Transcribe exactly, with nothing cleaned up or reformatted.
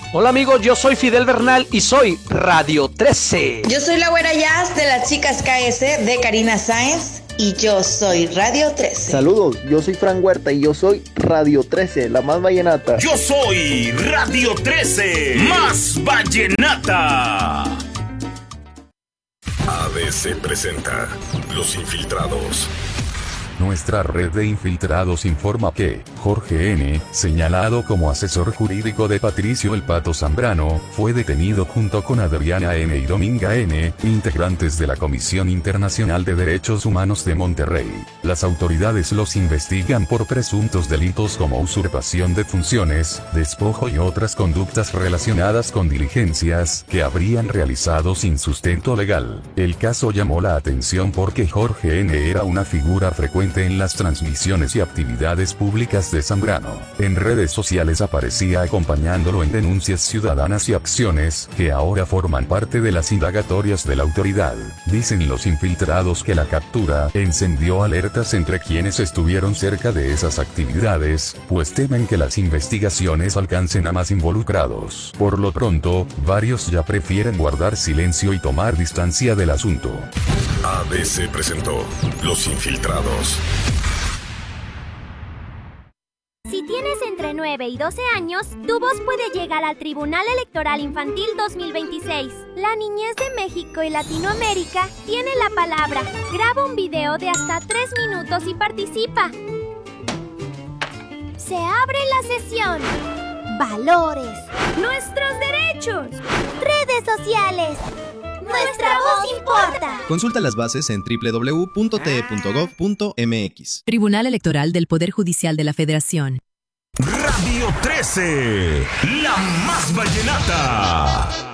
Hola amigos, yo soy Fidel Bernal y soy Radio trece. Yo soy la güera Jazz de las chicas K S de Karina Sáenz y yo soy Radio trece. Saludos, yo soy Fran Huerta y yo soy Radio trece, la más vallenata. Yo soy Radio trece, más vallenata. A B C presenta Los Infiltrados. Nuestra red de infiltrados informa que Jorge N., señalado como asesor jurídico de Patricio El Pato Zambrano, fue detenido junto con Adriana N. y Dominga N., integrantes de la Comisión Internacional de Derechos Humanos de Monterrey. Las autoridades los investigan por presuntos delitos como usurpación de funciones, despojo y otras conductas relacionadas con diligencias que habrían realizado sin sustento legal. El caso llamó la atención porque Jorge N. era una figura frecuente en las transmisiones y actividades públicas de Zambrano. En redes sociales aparecía acompañándolo en denuncias ciudadanas y acciones que ahora forman parte de las indagatorias de la autoridad. Dicen los infiltrados que la captura encendió alertas entre quienes estuvieron cerca de esas actividades, pues temen que las investigaciones alcancen a más involucrados. Por lo pronto, varios ya prefieren guardar silencio y tomar distancia del asunto. A B C presentó Los Infiltrados. Si tienes entre nueve y doce años, tu voz puede llegar al Tribunal Electoral Infantil dos mil veintiséis. La niñez de México y Latinoamérica tiene la palabra. Graba un video de hasta tres minutos y participa. Se abre la sesión. Valores. Nuestros derechos. Redes sociales. ¡Nuestra voz importa! Consulta las bases en doble u doble u doble u punto t e punto gov punto m x. Tribunal Electoral del Poder Judicial de la Federación. Radio trece, la más vallenata.